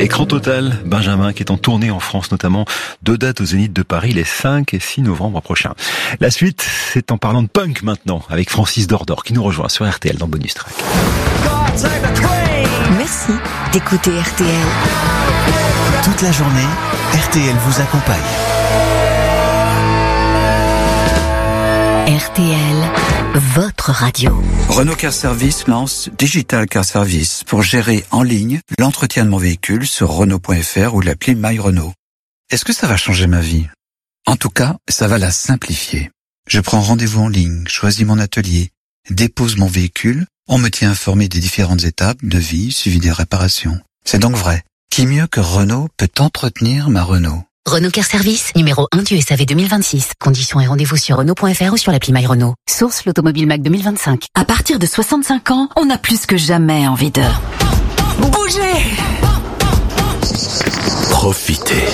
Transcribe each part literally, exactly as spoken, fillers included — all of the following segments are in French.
Écran total, Benjamin qui est en tournée en France notamment, deux dates au Zénith de Paris les cinq et six novembre prochains. La suite, c'est en parlant de punk maintenant, avec Francis Dordor qui nous rejoint sur R T L dans Bonus Track. Merci d'écouter R T L. Toute la journée, R T L vous accompagne. R T L, votre radio. Renault Car Service lance Digital Car Service pour gérer en ligne l'entretien de mon véhicule sur Renault point F R ou l'appli My Renault. Est-ce que ça va changer ma vie? En tout cas, ça va la simplifier. Je prends rendez-vous en ligne, choisis mon atelier, dépose mon véhicule, on me tient informé des différentes étapes de vie suivi des réparations. C'est donc vrai. Qui mieux que Renault peut entretenir ma Renault? Renault Car Service, numéro un du S A V deux mille vingt-six. Conditions et rendez-vous sur Renault point F R ou sur l'appli My Renault. Source l'Automobile Mac deux mille vingt-cinq. À partir de soixante-cinq ans, on a plus que jamais envie de bouger. Profitez.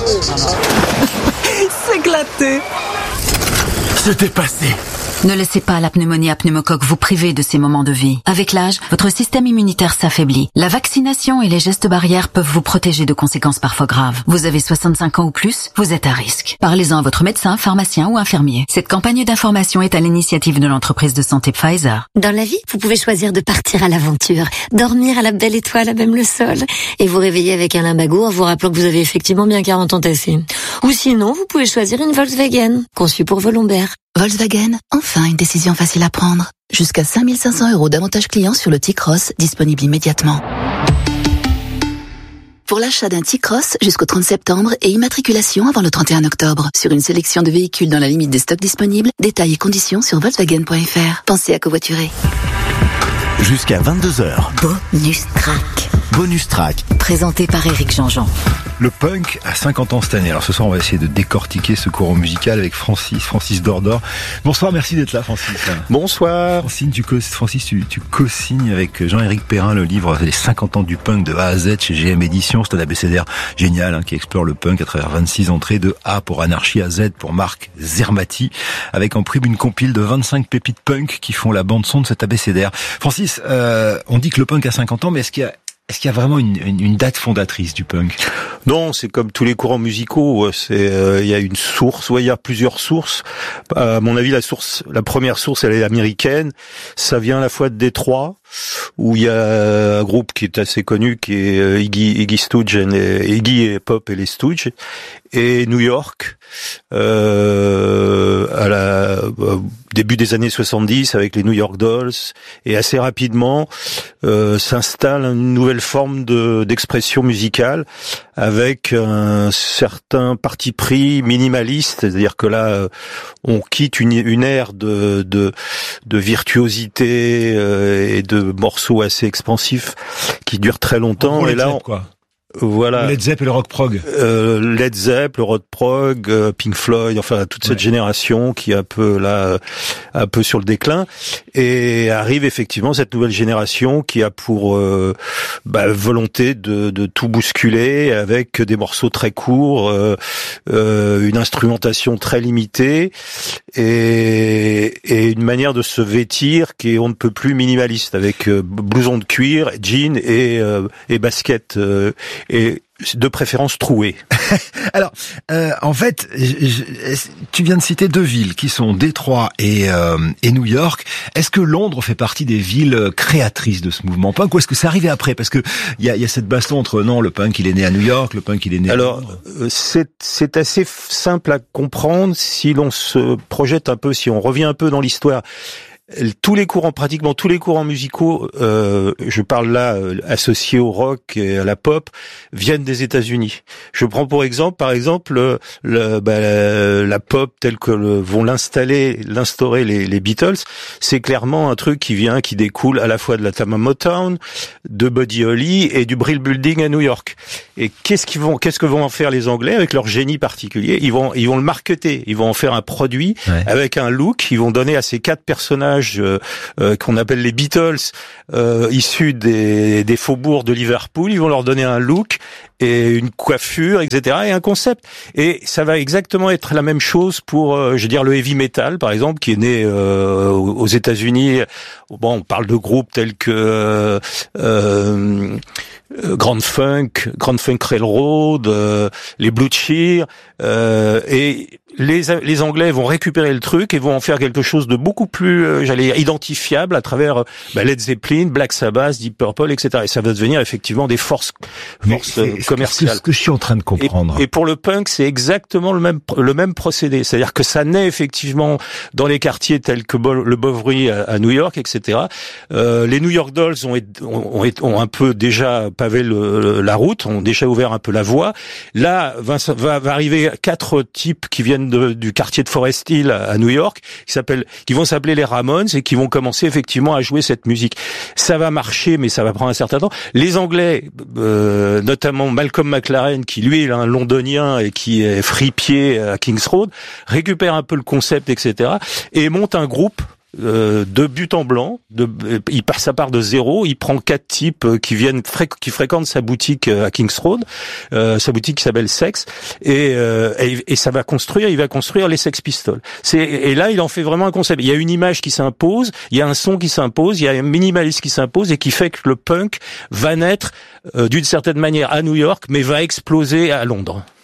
S'éclater. Se dépasser. Ne laissez pas la pneumonie à pneumocoque vous priver de ces moments de vie. Avec l'âge, votre système immunitaire s'affaiblit. La vaccination et les gestes barrières peuvent vous protéger de conséquences parfois graves. Vous avez soixante-cinq ans ou plus, vous êtes à risque. Parlez-en à votre médecin, pharmacien ou infirmier. Cette campagne d'information est à l'initiative de l'entreprise de santé Pfizer. Dans la vie, vous pouvez choisir de partir à l'aventure, dormir à la belle étoile à même le sol, et vous réveiller avec un limbago en vous rappelant que vous avez effectivement bien quarante ans tassés. Ou sinon, vous pouvez choisir une Volkswagen, conçue pour vos lombaires. Volkswagen, enfin une décision facile à prendre. Jusqu'à cinq mille cinq cents euros d'avantages clients sur le T-Cross, disponible immédiatement. Pour l'achat d'un T-Cross jusqu'au trente septembre et immatriculation avant le trente et un octobre. Sur une sélection de véhicules dans la limite des stocks disponibles, détails et conditions sur Volkswagen point F R. Pensez à covoiturer. Jusqu'à vingt-deux heures. Bonus Track. Bonus Track. Présenté par Éric Jean-Jean. Le punk a cinquante ans cette année. Alors ce soir, on va essayer de décortiquer ce courant musical avec Francis, Francis Dordor. Bonsoir, merci d'être là, Francis. Bonsoir. Francis, tu, co- Francis, tu, tu co-signes avec Jean-Éric Perrin le livre Les cinquante ans du punk de A à Z chez G M Éditions. C'est un abécédaire génial hein, qui explore le punk à travers vingt-six entrées de A pour Anarchie à Z pour Marc Zermati, avec en prime une compile de vingt-cinq pépites punk qui font la bande-son de cet abécédaire. Francis, euh, on dit que le punk a cinquante ans, mais est-ce qu'il y a Est-ce qu'il y a vraiment une, une, une date fondatrice du punk? Non, c'est comme tous les courants musicaux. C'est, euh, il y a une source, ouais, il y a plusieurs sources. À mon avis, la source, la première source, elle est américaine. Ça vient à la fois de Détroit, où il y a un groupe qui est assez connu, qui est Iggy, Iggy Stooges, et, Iggy et Pop et les Stooges, et New York, euh, à la au début des années soixante-dix avec les New York Dolls, et assez rapidement euh, s'installe une nouvelle forme de d'expression musicale avec un certain parti pris minimaliste, c'est-à-dire que là on quitte une, une ère de de, de virtuosité euh, et de morceaux assez expansifs qui durent très longtemps, et là on, quoi. Voilà. Led Zepp et le rock prog. Euh, Led Zepp, le rock prog, euh, Pink Floyd, enfin toute cette ouais. génération qui est un peu là, un peu sur le déclin, et arrive effectivement cette nouvelle génération qui a pour euh, bah, volonté de, de tout bousculer avec des morceaux très courts, euh, euh, une instrumentation très limitée et, et une manière de se vêtir qui est on ne peut plus minimaliste, avec euh, blouson de cuir, jean et, euh, et basket. Euh, et de préférence troué. Alors, euh, en fait, je, je, tu viens de citer deux villes qui sont Détroit et, euh, et New York. Est-ce que Londres fait partie des villes créatrices de ce mouvement punk, ou est-ce que c'est arrivé après? Parce que il y a, y a cette baston entre non, le punk il est né à New York, le punk il est né. Alors, à Londres. c'est c'est assez simple à comprendre si l'on se projette un peu, si on revient un peu dans l'histoire. Tous les courants, pratiquement tous les courants musicaux, euh, je parle là euh, associés au rock et à la pop, viennent des États-Unis. Je prends pour exemple, par exemple, le, bah, la, la pop telle que le, vont l'installer, l'instaurer les, les Beatles, c'est clairement un truc qui vient, qui découle à la fois de la Tama Motown, de Buddy Holly et du Brill Building à New York. Et qu'est-ce qu'ils vont, qu'est-ce que vont en faire les Anglais avec leur génie particulier? Ils vont, ils vont le marketer, ils vont en faire un produit ouais. avec un look. Ils vont donner à ces quatre personnages Euh, euh, qu'on appelle les Beatles, euh, issus des, des faubourgs de Liverpool. Ils vont leur donner un look et une coiffure, et cetera, et un concept. Et ça va exactement être la même chose pour, euh, je veux dire, le heavy metal, par exemple, qui est né euh, aux États-Unis. Bon, on parle de groupes tels que euh, euh, Grand Funk, Grand Funk Railroad, euh, les Blue Cheer, euh, et les les Anglais vont récupérer le truc et vont en faire quelque chose de beaucoup plus, euh, j'allais dire, identifiable à travers bah, Led Zeppelin, Black Sabbath, Deep Purple, et cetera. Et ça va devenir effectivement des forces, forces euh, commerciales. C'est ce que je suis en train de comprendre. Et, et pour le punk, c'est exactement le même le même procédé. C'est-à-dire que ça naît effectivement dans les quartiers tels que le Bowery à, à New York, et cetera. Euh, les New York Dolls ont, ont, ont un peu déjà pavé le, la route, ont déjà ouvert un peu la voie. Là, va, va, va arriver quatre types qui viennent de, du quartier de Forest Hill à New York, qui s'appellent, qui vont s'appeler les Ramones et qui vont commencer effectivement à jouer cette musique. Ça va marcher, mais ça va prendre un certain temps. Les Anglais, euh, notamment Malcolm McLaren, qui lui est un Londonien et qui est fripier à Kings Road, récupère un peu le concept, et cetera, et monte un groupe Euh, de but en blanc, de, il part, ça part de zéro, il prend quatre types qui viennent, qui fréquentent sa boutique à Kings Road, euh, sa boutique qui s'appelle Sex, et, euh, et, et ça va construire, il va construire les Sex Pistols. C'est, et là, il en fait vraiment un concept. Il y a une image qui s'impose, il y a un son qui s'impose, il y a un minimalisme qui s'impose et qui fait que le punk va naître euh, d'une certaine manière à New York, mais va exploser à Londres.